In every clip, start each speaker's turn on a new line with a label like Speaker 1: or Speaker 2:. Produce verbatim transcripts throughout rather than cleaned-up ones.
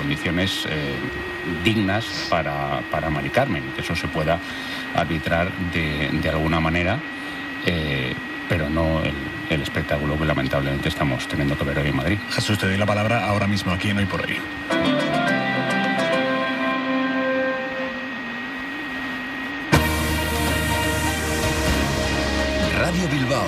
Speaker 1: condiciones eh, dignas para, para Mari Carmen, que eso se pueda arbitrar de, de alguna manera, eh, pero no el, el espectáculo que lamentablemente estamos teniendo que ver hoy en Madrid.
Speaker 2: Jesús, te doy la palabra ahora mismo aquí en Hoy por Hoy.
Speaker 3: Radio Bilbao.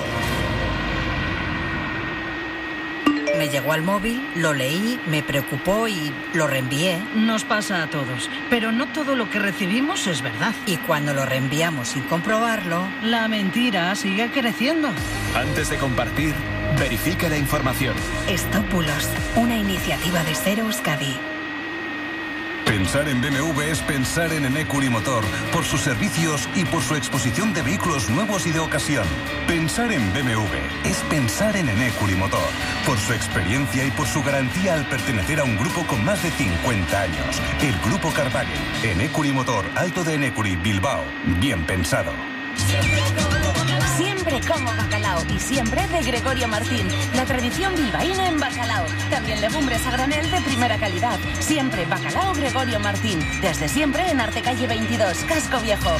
Speaker 4: Me llegó al móvil, lo leí, me preocupó y lo reenvié.
Speaker 5: Nos pasa a todos, pero no todo lo que recibimos es verdad.
Speaker 4: Y cuando lo reenviamos sin comprobarlo,
Speaker 5: la mentira sigue creciendo.
Speaker 3: Antes de compartir, verifica la información.
Speaker 4: Estópulos, una iniciativa de Cero Euskadi.
Speaker 6: Pensar en B M W es pensar en Enecuri Motor, por sus servicios y por su exposición de vehículos nuevos y de ocasión. Pensar en B M W es pensar en Enecuri Motor, por su experiencia y por su garantía al pertenecer a un grupo con más de cincuenta años. El Grupo Carvagen, Enecuri Motor, Alto de Enecuri, Bilbao. Bien pensado.
Speaker 7: Siempre como bacalao y siempre de Gregorio Martín. La tradición bilbaína en bacalao. También legumbres a granel de primera calidad. Siempre bacalao Gregorio Martín. Desde siempre en Artecalle veintidós, Casco Viejo.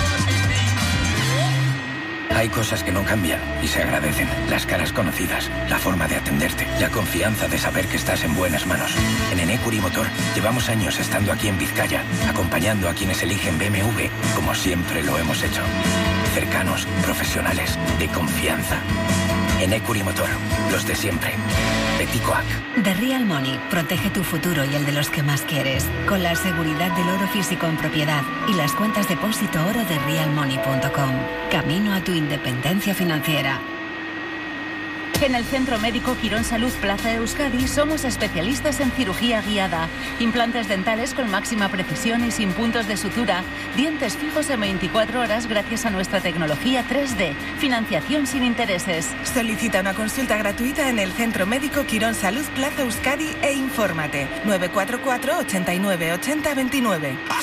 Speaker 8: Hay cosas que no cambian y se agradecen. Las caras conocidas, la forma de atenderte, la confianza de saber que estás en buenas manos. En Enecuri Motor llevamos años estando aquí en Vizcaya, acompañando a quienes eligen B M W, como siempre lo hemos hecho. Cercanos, profesionales, de confianza. Enecuri Motor, los de siempre. Beticoac.
Speaker 9: The Real Money protege tu futuro y el de los que más quieres, con la seguridad del oro físico en propiedad y las cuentas depósito oro de real money punto com. Camino a tu independencia financiera.
Speaker 7: En el Centro Médico Quirón Salud Plaza Euskadi somos especialistas en cirugía guiada, implantes dentales con máxima precisión y sin puntos de sutura, dientes fijos en veinticuatro horas gracias a nuestra tecnología tres D, financiación sin intereses.
Speaker 10: Solicita una consulta gratuita en el Centro Médico Quirón Salud Plaza Euskadi e infórmate nueve cuatro cuatro, ochenta y nueve, ochenta, veintinueve.